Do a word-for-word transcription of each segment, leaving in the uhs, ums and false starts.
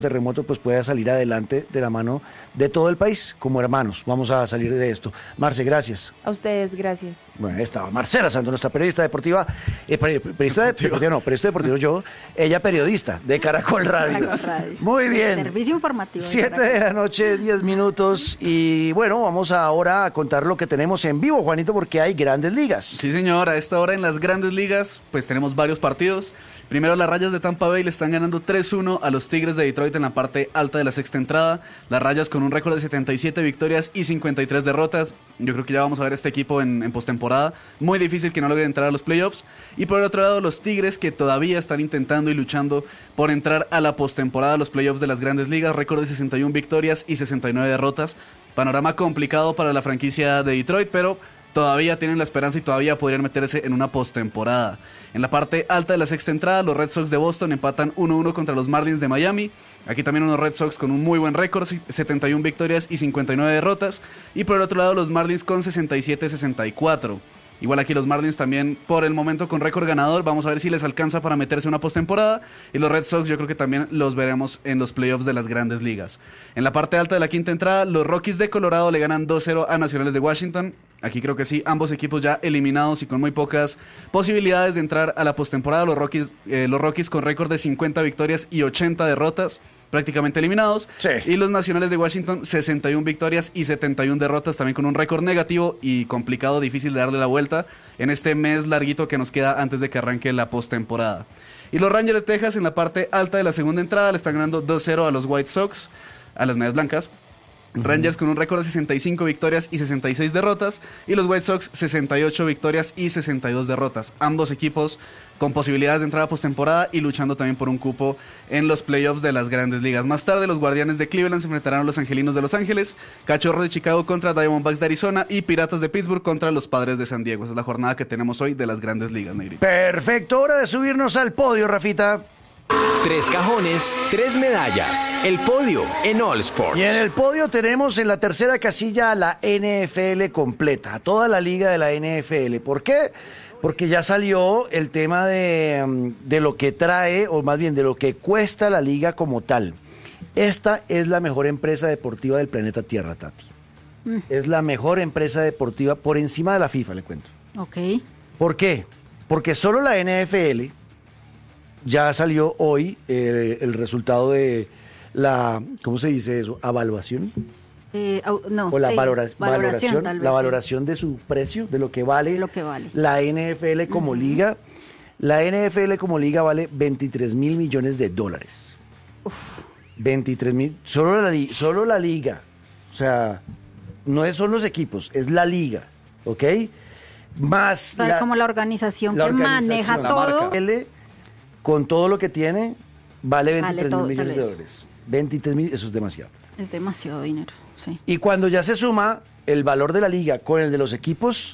terremoto pues pueda salir adelante de la mano de todo el país, como hermanos. Vamos a salir de esto. Marce, gracias. A ustedes, gracias. Bueno, ahí estaba Marcela Santos, nuestra periodista deportiva, eh, periodista deportiva, no, periodista deportivo yo, ella periodista de Caracol Radio. Caracol Radio. Muy bien. Servicio informativo. Siete de la noche, diez minutos, y bueno, vamos ahora a contar lo que tenemos en vivo, Juanito, porque hay grandes ligas. Sí, señor, a esta hora en las grandes ligas, pues tenemos varios partidos. Primero, las Rayas de Tampa Bay le están ganando tres uno a los Tigres de Detroit en la parte alta de la sexta entrada. Las Rayas con un récord de setenta y siete victorias y cincuenta y tres derrotas. Yo creo que ya vamos a ver este equipo en, en postemporada. Muy difícil que no logre entrar a los playoffs. Y por el otro lado, los Tigres, que todavía están intentando y luchando por entrar a la postemporada, a los playoffs de las grandes ligas. Récord de sesenta y una victorias y sesenta y nueve derrotas. Panorama complicado para la franquicia de Detroit, pero todavía tienen la esperanza y todavía podrían meterse en una postemporada. En la parte alta de la sexta entrada, los Red Sox de Boston empatan uno uno contra los Marlins de Miami. Aquí también unos Red Sox con un muy buen récord, setenta y una victorias y cincuenta y nueve derrotas. Y por el otro lado, los Marlins con sesenta y siete sesenta y cuatro. Igual aquí los Marlins también por el momento con récord ganador. Vamos a ver si les alcanza para meterse en una postemporada. Y los Red Sox yo creo que también los veremos en los playoffs de las grandes ligas. En la parte alta de la quinta entrada, los Rockies de Colorado le ganan dos cero a Nacionales de Washington. Aquí creo que sí, ambos equipos ya eliminados y con muy pocas posibilidades de entrar a la postemporada. Los Rockies, eh, los Rockies con récord de cincuenta victorias y ochenta derrotas, prácticamente eliminados. Sí. Y los Nacionales de Washington, sesenta y una victorias y setenta y una derrotas, también con un récord negativo y complicado, difícil de darle la vuelta en este mes larguito que nos queda antes de que arranque la postemporada. Y los Rangers de Texas en la parte alta de la segunda entrada le están ganando dos cero a los White Sox, a las Medias Blancas. Rangers con un récord de sesenta y cinco victorias y sesenta y seis derrotas, y los White Sox sesenta y ocho victorias y sesenta y dos derrotas. Ambos equipos con posibilidades de entrar a postemporada y luchando también por un cupo en los playoffs de las grandes ligas. Más tarde, los Guardianes de Cleveland se enfrentarán a los Angelinos de Los Ángeles, Cachorros de Chicago contra Diamondbacks de Arizona y Piratas de Pittsburgh contra los Padres de San Diego. Esa es la jornada que tenemos hoy de las grandes ligas, Negrito. Perfecto, hora de subirnos al podio, Rafita. Tres cajones, tres medallas. El podio en All Sports. Y en el podio tenemos en la tercera casilla a la N F L completa, a toda la liga de la N F L. ¿Por qué? Porque ya salió el tema de, de lo que trae, o más bien de lo que cuesta la liga como tal. Esta es la mejor empresa deportiva del planeta Tierra, Tati. Mm. Es la mejor empresa deportiva por encima de la FIFA, le cuento. Ok. ¿Por qué? Porque solo la N F L... ya salió hoy eh, el resultado de la, ¿cómo se dice eso? ¿Evaluación? Eh, no, o la sí, valora, valoración, valoración, tal vez, la sí. valoración de su precio, de lo que vale, lo que vale la N F L como uh-huh. liga. La N F L como liga vale veintitrés mil millones de dólares. Uf. veintitrés mil, solo la, solo la liga. O sea, no son los equipos, es la liga, ¿ok? Más... O sea, la, como la organización la que organización, maneja la todo. L, con todo lo que tiene, vale veintitrés vale mil millones de dólares. veintitrés mil, eso es demasiado. Es demasiado dinero, sí. Y cuando ya se suma el valor de la liga con el de los equipos,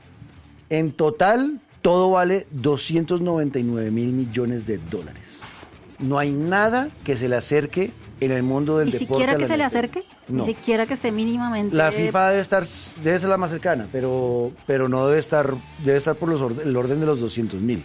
en total todo vale doscientos noventa y nueve mil millones de dólares. No hay nada que se le acerque en el mundo del ¿Ni deporte. siquiera que se N F L. le acerque? No. Ni siquiera que esté mínimamente... La FIFA debe estar, debe ser la más cercana, pero, pero no debe estar, debe estar por los orden, el orden de los doscientos mil.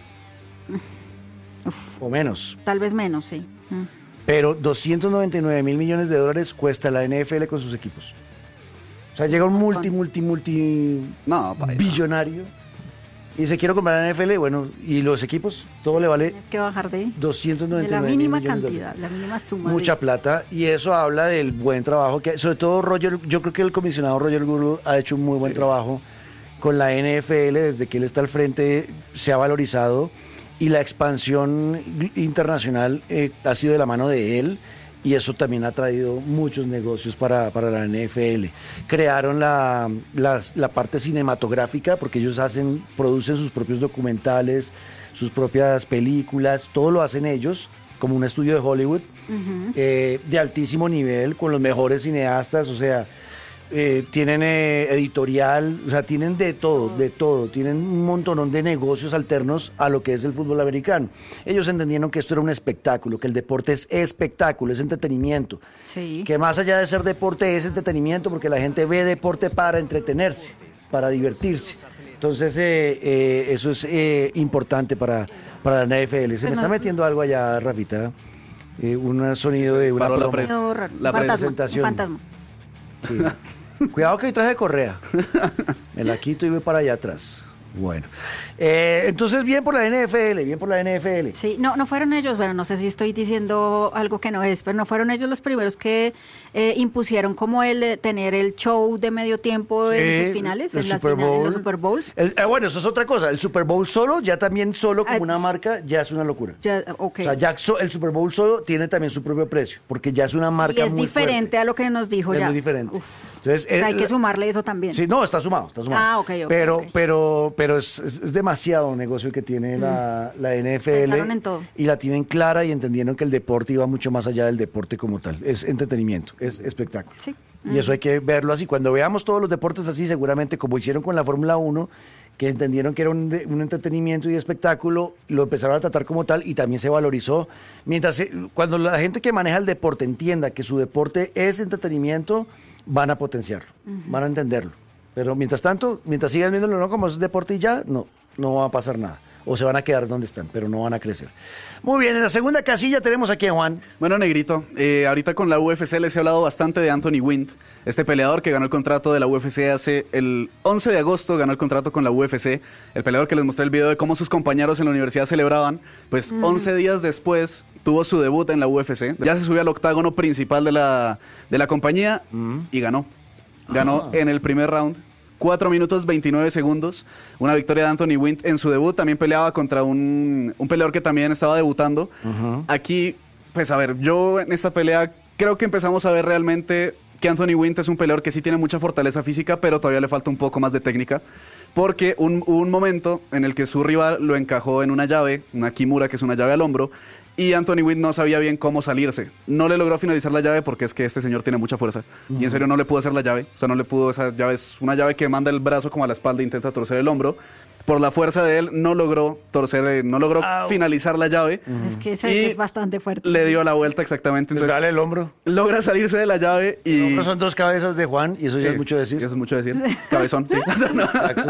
Uf, o menos. Tal vez menos, sí. Mm. Pero doscientos noventa y nueve mil millones de dólares cuesta la N F L con sus equipos. O sea, llega un multi, multi, multi no, billonario y dice, quiero comprar la N F L, bueno, y los equipos, todo le vale Tienes que bajar de, doscientos noventa y nueve de la mínima mil millones cantidad, de la mínima suma. Mucha de... plata, y eso habla del buen trabajo que, sobre todo Roger, yo creo que el comisionado Roger Goodell ha hecho un muy buen sí. trabajo con la N F L, desde que él está al frente se ha valorizado, y la expansión internacional eh, ha sido de la mano de él, y eso también ha traído muchos negocios para, para la N F L. Crearon la, la, la parte cinematográfica, porque ellos hacen, producen sus propios documentales, sus propias películas, todo lo hacen ellos, como un estudio de Hollywood, uh-huh. eh, de altísimo nivel, con los mejores cineastas, o sea... Eh, tienen eh, editorial, o sea, tienen de todo, de todo, tienen un montonón de negocios alternos a lo que es el fútbol americano. Ellos entendieron que esto era un espectáculo, que el deporte es espectáculo, es entretenimiento, sí. que más allá de ser deporte es entretenimiento, porque la gente ve deporte para entretenerse, para divertirse. Entonces, eh, eh, eso es eh, importante para, para la N F L. Se pues me no. está metiendo algo allá, Rafita. eh, un sonido de una Paró la promo. pres- Sonido raro, la un fantasma, presentación. un fantasma. Sí. Cuidado que hoy traje correa. Me la quito y voy para allá atrás. Bueno. Eh, entonces, bien por la N F L, bien por la N F L. Sí, no, no fueron ellos, bueno, no sé si estoy diciendo algo que no es, pero no fueron ellos los primeros que eh, impusieron como el eh, tener el show de medio tiempo Sí, en sus finales, el en, las Super finales, en Bowl. los Super Bowls. El- eh, bueno, eso es otra cosa. El Super Bowl solo, ya también solo como Ah, una marca, ya es una locura. Ya, ok. O sea, ya so- el Super Bowl solo tiene también su propio precio, porque ya es una marca y es muy diferente fuerte. a lo que nos dijo Es ya. muy diferente. Uf. Entonces, O sea, es- hay que sumarle eso también. Sí, no, está sumado, está sumado. Ah, ok, ok, pero, ok. pero, pero es, es- es demasiado negocio que tiene la, la N F L. Pensaron en todo. Y la tienen clara y entendieron que el deporte iba mucho más allá del deporte como tal. Es entretenimiento, es espectáculo. Sí. Y eso hay que verlo así. Cuando veamos todos los deportes así, seguramente como hicieron con la Fórmula uno, que entendieron que era un, de- un entretenimiento y espectáculo, lo empezaron a tratar como tal y también se valorizó. Mientras se- cuando la gente que maneja el deporte entienda que su deporte es entretenimiento, van a potenciarlo, van a entenderlo. Pero mientras tanto, mientras sigan viéndolo no como es deporte y ya, no, no va a pasar nada. O se van a quedar donde están, pero no van a crecer. Muy bien, en la segunda casilla tenemos aquí a Juan. Bueno, Negrito, eh, ahorita con la U F C les he hablado bastante de Anthony Wint, este peleador que ganó el contrato de la U F C hace el once de agosto, ganó el contrato con la U F C, el peleador que les mostré el video de cómo sus compañeros en la universidad celebraban, pues once días después tuvo su debut en la U F C, ya se subió al octágono principal de la, de la compañía y ganó. Ganó Ah. en el primer round. cuatro minutos veintinueve segundos, una victoria de Anthony Wint en su debut, también peleaba contra un, un peleador que también estaba debutando. Aquí, pues a ver, yo en esta pelea creo que empezamos a ver realmente que Anthony Wint es un peleador que sí tiene mucha fortaleza física, pero todavía le falta un poco más de técnica, porque un, hubo un momento en el que su rival lo encajó en una llave, una kimura, que es una llave al hombro, y Anthony Wint no sabía bien cómo salirse. No le logró finalizar la llave porque es que este señor tiene mucha fuerza. Y en serio no le pudo hacer la llave. O sea, no le pudo, esa llave es una llave que manda el brazo como a la espalda e intenta torcer el hombro. Por la fuerza de él no logró torcer, eh, no logró Au. finalizar la llave. Es que eso Y es bastante fuerte. Le dio la vuelta exactamente. Entonces Dale el hombro. logra salirse de la llave y... El hombro son dos cabezas de Juan y eso ya Sí, es mucho decir. Eso es mucho decir. Cabezón, sí. O sea, no.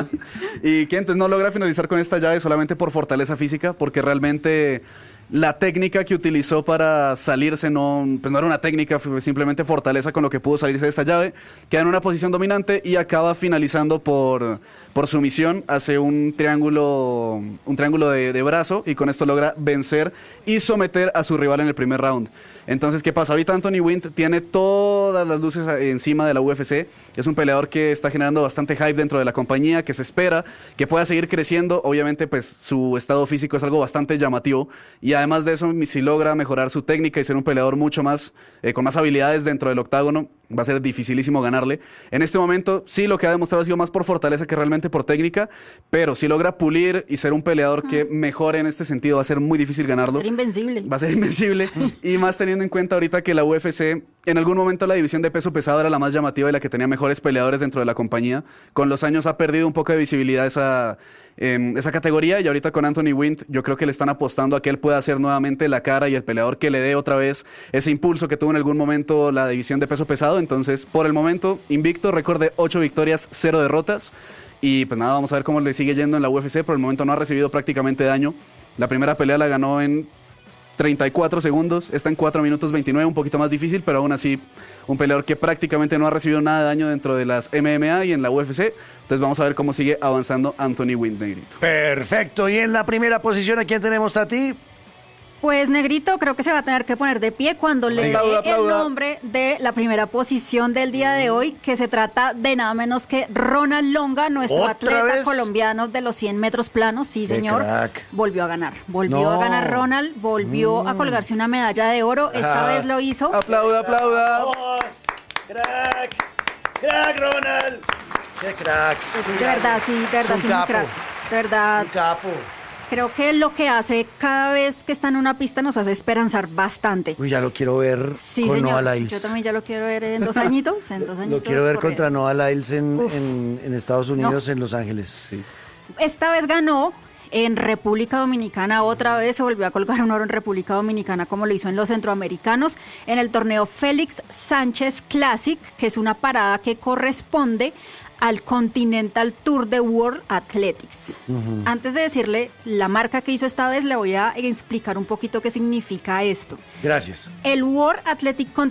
Y que entonces no logra finalizar con esta llave solamente por fortaleza física, porque realmente la técnica que utilizó para salirse no, pues no era una técnica, fue simplemente fortaleza con lo que pudo salirse de esta llave. Queda en una posición dominante y acaba finalizando por, por sumisión. Hace un triángulo, un triángulo de, de brazo y con esto logra vencer y someter a su rival en el primer round. Entonces, ¿qué pasa? Ahorita Anthony Wint tiene todas las luces encima de la U F C. Es un peleador que está generando bastante hype dentro de la compañía, que se espera que pueda seguir creciendo. Obviamente, pues su estado físico es algo bastante llamativo. Y además de eso, si logra mejorar su técnica y ser un peleador mucho más, eh, con más habilidades dentro del octágono, va a ser dificilísimo ganarle. En este momento, sí, lo que ha demostrado ha sido más por fortaleza que realmente por técnica. Pero si logra pulir y ser un peleador que mejore en este sentido, va a ser muy difícil ganarlo. Ser invencible. Va a ser invencible. Y más teniendo en cuenta ahorita que la U F C, en algún momento la división de peso pesado era la más llamativa y la que tenía mejores peleadores dentro de la compañía. Con los años ha perdido un poco de visibilidad esa, eh, esa categoría y ahorita con Anthony Wint yo creo que le están apostando a que él pueda ser nuevamente la cara y el peleador que le dé otra vez ese impulso que tuvo en algún momento la división de peso pesado. Entonces, por el momento, invicto, récord de ocho victorias, cero derrotas. Y pues nada, vamos a ver cómo le sigue yendo en la U F C. Por el momento no ha recibido prácticamente daño. La primera pelea la ganó en treinta y cuatro segundos, está en cuatro minutos veintinueve, un poquito más difícil, pero aún así un peleador que prácticamente no ha recibido nada de daño dentro de las M M A y en la U F C. Entonces vamos a ver cómo sigue avanzando Anthony Wint, Negrito. Perfecto. Y en la primera posición, ¿a quién tenemos, Tati? Pues Negrito creo que se va a tener que poner de pie cuando le dé Aplauda, el aplauda. nombre de la primera posición del día de hoy, que se trata de nada menos que Ronald Longa, nuestro ¿Otra atleta vez? colombiano de los cien metros planos. Sí, Qué señor. crack. Volvió a ganar. Volvió No. a ganar Ronald, volvió a colgarse una medalla de oro. Esta Ah. vez lo hizo. Aplauda, aplauda. ¡Vamos! ¡Crack! ¡Crack, Ronald! ¡Qué crack! Pues, de verdad, sí, de verdad, Es sí, un muy capo. crack. De verdad, Un capo. creo que lo que hace cada vez que está en una pista nos hace esperanzar bastante. Uy, ya lo quiero ver Sí, con señor. Noah Lyles. Yo también ya lo quiero ver en dos añitos. En dos añitos Lo quiero ver corriendo. contra Noah Lyles en, Uf. en, en Estados Unidos, en Los Ángeles. Sí. Esta vez ganó en República Dominicana, otra vez se volvió a colgar un oro en República Dominicana como lo hizo en los centroamericanos, en el torneo Félix Sánchez Classic, que es una parada que corresponde al Continental Tour de World Athletics. Uh-huh. Antes de decirle la marca que hizo esta vez, le voy a explicar un poquito qué significa esto. Gracias. El World Athletic